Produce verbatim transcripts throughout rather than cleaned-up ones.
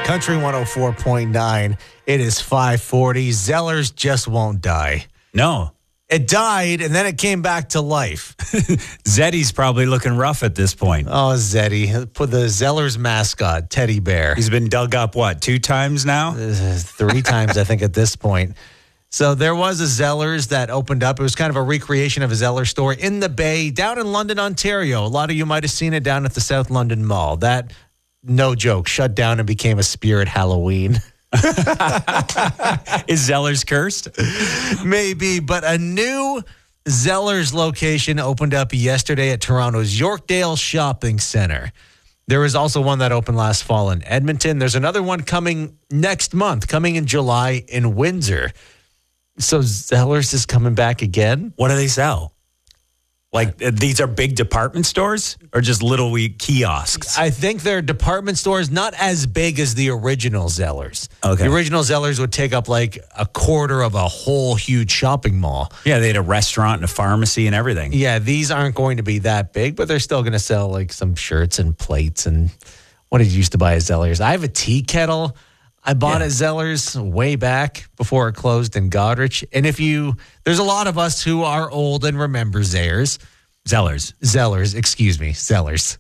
Country one oh four point nine. It is five forty. Zellers just won't die. No. It died, and then it came back to life. Zeddy's probably looking rough at this point. Oh, Zeddy. Put the Zellers mascot, Teddy Bear. He's been dug up, what, two times now? Uh, three times, I think, at this point. So there was a Zellers that opened up. It was kind of a recreation of a Zellers store in the Bay, down in London, Ontario. A lot of you might have seen it down at the South London Mall. That, no joke, shut down and became a Spirit Halloween. Is Zellers cursed? Maybe, but a new Zellers location opened up yesterday at Toronto's Yorkdale Shopping Center. There was also one that opened last fall in Edmonton. There's another one coming next month, coming in July in Windsor. So Zellers is coming back again? What do they sell? Like, uh, these are big department stores or just little wee kiosks? I think they're department stores, not as big as the original Zellers. Okay. The original Zellers would take up like a quarter of a whole huge shopping mall. Yeah, they had a restaurant and a pharmacy and everything. Yeah, these aren't going to be that big, but they're still going to sell like some shirts and plates. And what did you used to buy at Zellers? I have a tea kettle I bought Yeah. at Zellers way back before it closed in Goderich. And if you, there's a lot of us who are old and remember Zellers. Zellers. Zellers, excuse me, Zellers.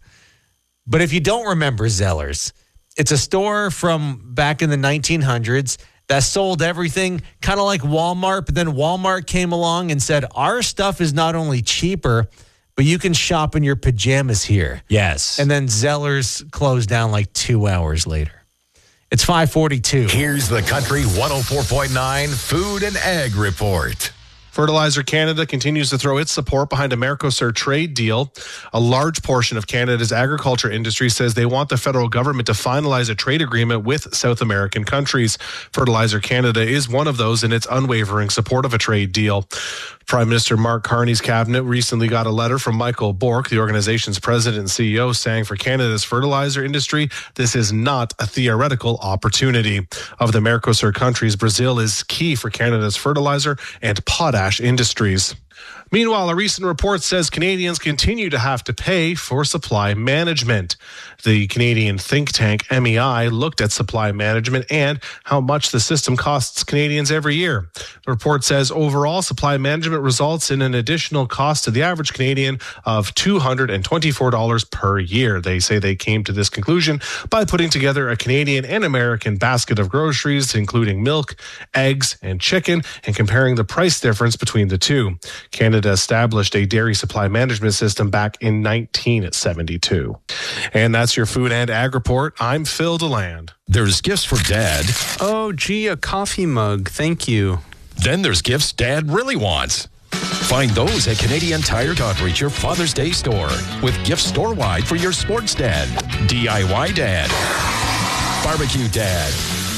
But if you don't remember Zellers, it's a store from back in the nineteen hundreds that sold everything kind of like Walmart. But then Walmart came along and said, our stuff is not only cheaper, but you can shop in your pajamas here. Yes. And then Zellers closed down like two hours later. It's five forty-two. Here's the Country one oh four point nine Food and Ag Report. Fertilizer Canada continues to throw its support behind a Mercosur trade deal. A large portion of Canada's agriculture industry says they want the federal government to finalize a trade agreement with South American countries. Fertilizer Canada is one of those in its unwavering support of a trade deal. Prime Minister Mark Carney's cabinet recently got a letter from Michael Bork, the organization's president and C E O, saying for Canada's fertilizer industry, this is not a theoretical opportunity. Of the Mercosur countries, Brazil is key for Canada's fertilizer and potash industries. Meanwhile, a recent report says Canadians continue to have to pay for supply management. The Canadian think tank M E I looked at supply management and how much the system costs Canadians every year. The report says overall supply management results in an additional cost to the average Canadian of two hundred twenty-four dollars per year. They say they came to this conclusion by putting together a Canadian and American basket of groceries, including milk, eggs, and chicken, and comparing the price difference between the two. Canada established a dairy supply management system back in nineteen seventy-two. And that's your Food and Ag Report. I'm Phil DeLand. There's gifts for Dad. Oh, gee, a coffee mug. Thank you. Then there's gifts Dad really wants. Find those at Canadian Tire Goderich, your Father's Day store, with gifts store-wide for your sports dad, D I Y dad, barbecue dad,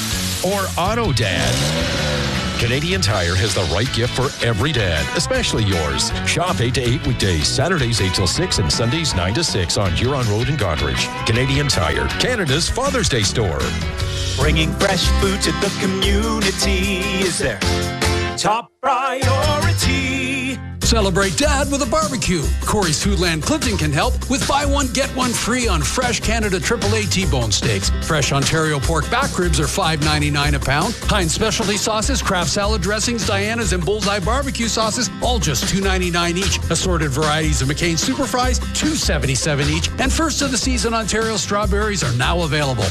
or auto dad. Canadian Tire has the right gift for every dad, especially yours. Shop eight to eight weekdays, Saturdays eight till six, and Sundays nine to six on Huron Road in Goderich. Canadian Tire, Canada's Father's Day store. Bringing fresh food to the community is their top priority. Celebrate Dad with a barbecue. Corey's Foodland Clifton can help with buy one, get one free on fresh Canada triple A T-bone steaks. Fresh Ontario pork back ribs are five ninety-nine a pound. Heinz specialty sauces, craft salad dressings, Diana's, and Bullseye barbecue sauces, all just two ninety-nine each. Assorted varieties of McCain Super Fries, two seventy-seven each. And first of the season Ontario strawberries are now available.